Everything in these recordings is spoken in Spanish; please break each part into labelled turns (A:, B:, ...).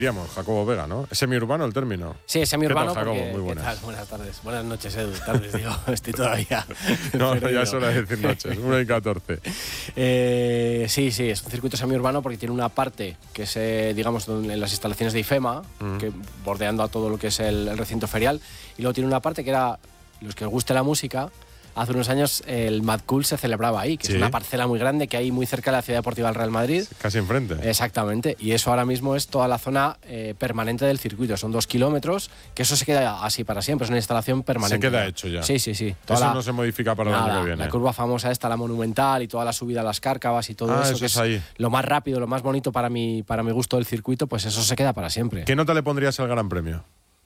A: Digamos, Jacobo Vega, ¿no? ¿Es semiurbano el término?
B: Sí, es semiurbano.
A: ¿Qué tal, Jacobo?
B: Porque,
A: muy buenas.
B: ¿qué tal? Buenas tardes. Buenas noches, Edu. Tardes, digo. Estoy todavía.
A: No, ya es hora de decir noches. 1:14.
B: Sí, es un circuito semiurbano porque tiene una parte que es, digamos, en las instalaciones de IFEMA, que bordeando a todo lo que es el recinto ferial. Y luego tiene una parte que era, los que os guste la música, hace unos años el Mad Cool se celebraba ahí, que es una parcela muy grande que hay muy cerca de la Ciudad Deportiva del Real Madrid.
A: Casi enfrente.
B: Exactamente, y eso ahora mismo es toda la zona permanente del circuito, son 2 kilómetros, que eso se queda así para siempre, es una instalación permanente.
A: Se queda hecho ya.
B: Sí.
A: Eso no se modifica para el año que viene.
B: La curva famosa esta, la monumental y toda la subida a las Cárcavas y todo eso, que
A: es ahí.
B: Lo más rápido, lo más bonito para mi gusto del circuito, pues eso se queda para siempre.
A: ¿Qué nota le pondrías al Gran Premio?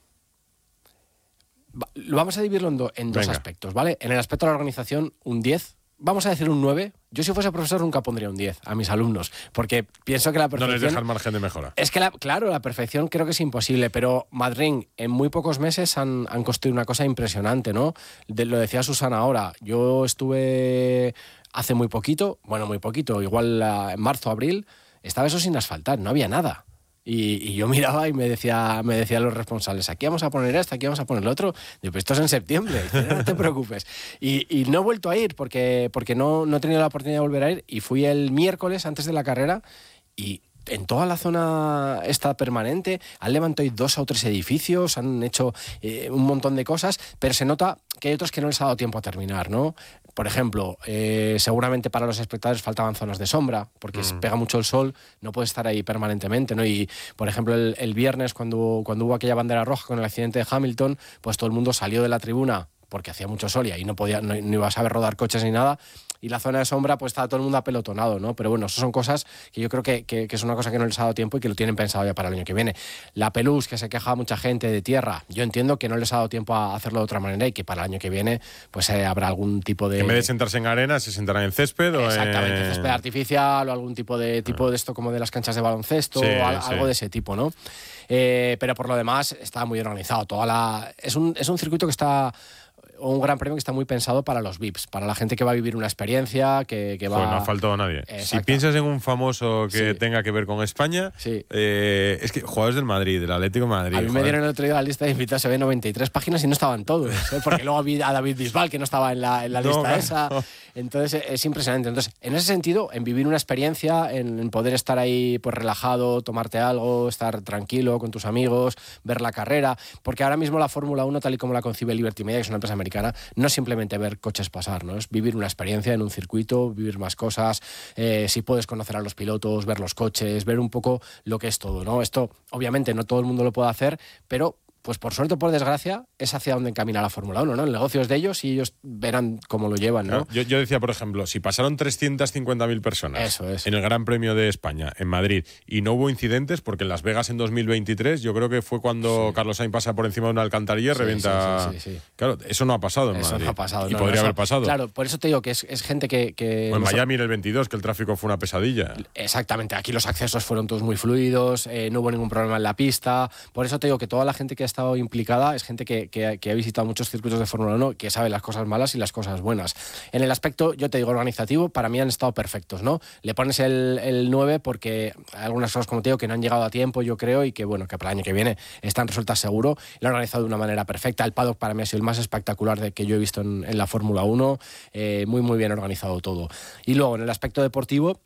B: Vamos a dividirlo en dos aspectos, ¿vale? En el aspecto de la organización, un 10. Vamos a decir un 9. Yo, si fuese profesor, nunca pondría un 10 a mis alumnos, porque pienso que la perfección...
A: No les deja el margen de mejora.
B: Es que, claro, la perfección creo que es imposible, pero Madrid en muy pocos meses han construido una cosa impresionante, ¿no? Lo decía Susana ahora. Yo estuve hace muy poquito, igual en marzo, abril, estaba eso sin asfaltar, no había nada. Y yo miraba y me decían los responsables, aquí vamos a poner esto, aquí vamos a poner lo otro. Digo, pues esto es en septiembre, no te preocupes. Y no he vuelto a ir porque no he tenido la oportunidad de volver a ir, y fui el miércoles antes de la carrera y en toda la zona esta permanente han levantado 2 o 3 edificios, han hecho un montón de cosas, pero se nota que hay otros que no les ha dado tiempo a terminar, ¿no? Por ejemplo, seguramente para los espectadores faltaban zonas de sombra, porque pega mucho el sol, no puedes estar ahí permanentemente, ¿no? Y, por ejemplo, el viernes, cuando hubo aquella bandera roja con el accidente de Hamilton, pues todo el mundo salió de la tribuna porque hacía mucho sol y ahí no ibas a ver rodar coches ni nada, y la zona de sombra pues estaba todo el mundo apelotonado, ¿no? Pero bueno, eso son cosas que yo creo que es una cosa que no les ha dado tiempo y que lo tienen pensado ya para el año que viene. La Pelús, que se queja mucha gente de tierra, yo entiendo que no les ha dado tiempo a hacerlo de otra manera y que para el año que viene pues habrá algún tipo de...
A: En vez de sentarse en arena, se sentarán en césped o
B: Exactamente, césped artificial o algún tipo de esto como de las canchas de baloncesto, algo de ese tipo, ¿no? Pero por lo demás está muy organizado. Es un circuito que está... un gran premio que está muy pensado para los VIPs, para la gente que va a vivir una experiencia, que va...
A: Pues no ha faltado nadie. Si piensas en un famoso que tenga que ver con España, es que jugadores del Madrid, del Atlético de Madrid...
B: A mí me dieron el otro día la lista de invitados, se ve 93 páginas y no estaban todos, porque luego había a David Bisbal, que no estaba en la lista esa. Entonces es impresionante. Entonces, en ese sentido, en vivir una experiencia, en poder estar ahí pues relajado, tomarte algo, estar tranquilo con tus amigos, ver la carrera, porque ahora mismo la Fórmula 1, tal y como la concibe Liberty Media, que es una empresa americana, no es simplemente ver coches pasar, ¿no? Es vivir una experiencia en un circuito, vivir más cosas, si puedes conocer a los pilotos, ver los coches, ver un poco lo que es todo, ¿no? Esto, obviamente, no todo el mundo lo puede hacer, pero... pues por suerte o por desgracia, es hacia donde encamina la Fórmula 1, ¿no? El negocio es de ellos y ellos verán cómo lo llevan, ¿no?
A: Yo decía, por ejemplo, si pasaron 350.000 personas en el Gran Premio de España, en Madrid, y no hubo incidentes, porque en Las Vegas en 2023, yo creo que fue cuando Carlos Sainz pasa por encima de una alcantarilla y revienta... Sí. Claro, eso no ha pasado en Madrid.
B: Eso no ha pasado.
A: Y podría haber pasado.
B: Claro, por eso te digo que es gente que
A: o en Miami en el 22, que el tráfico fue una pesadilla.
B: Exactamente, aquí los accesos fueron todos muy fluidos, no hubo ningún problema en la pista. Por eso te digo que toda la gente que ha estado implicada es gente que ha visitado muchos circuitos de Fórmula 1, que sabe las cosas malas y las cosas buenas. En el aspecto, yo te digo, organizativo, para mí han estado perfectos, ¿no? Le pones el 9 porque hay algunas cosas, como te digo, que no han llegado a tiempo, yo creo, y que, bueno, que para el año que viene están resueltas seguro. Lo han organizado de una manera perfecta. El paddock para mí ha sido el más espectacular que yo he visto en la Fórmula 1. Muy, muy bien organizado todo. Y luego, en el aspecto deportivo,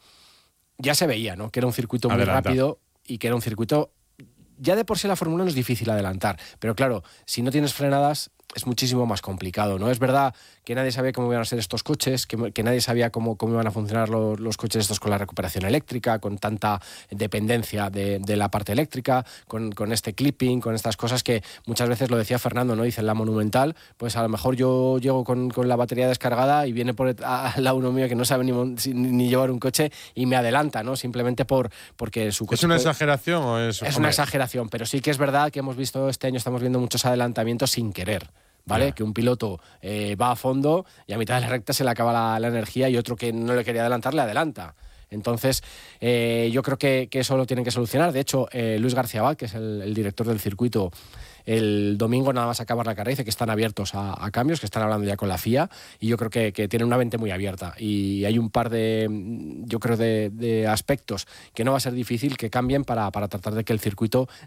B: ya se veía, ¿no? Que era un circuito muy rápido y que era un circuito... Ya de por sí la Fórmula 1 es difícil adelantar, pero claro, si no tienes frenadas es muchísimo más complicado, ¿no? Es verdad que nadie sabía cómo iban a ser estos coches, que nadie sabía cómo iban a funcionar los coches estos con la recuperación eléctrica, con tanta dependencia de la parte eléctrica, con este clipping, con estas cosas que muchas veces, lo decía Fernando, ¿no? Dice, en la Monumental, pues a lo mejor yo llego con la batería descargada y viene por al lado uno mío que no sabe ni llevar un coche y me adelanta, ¿no? Simplemente porque su coche...
A: ¿Es una exageración o es...?
B: Es una exageración, pero sí que es verdad que hemos visto este año, estamos viendo muchos adelantamientos sin querer. ¿Vale? Que un piloto va a fondo y a mitad de la recta se le acaba la energía y otro que no le quería adelantar le adelanta. Entonces, yo creo que eso lo tienen que solucionar. De hecho, Luis García Abad, que es el director del circuito, el domingo nada más acabar la carrera dice que están abiertos a cambios, que están hablando ya con la FIA, y yo creo que tienen una mente muy abierta y hay un par de aspectos que no va a ser difícil que cambien para tratar de que el circuito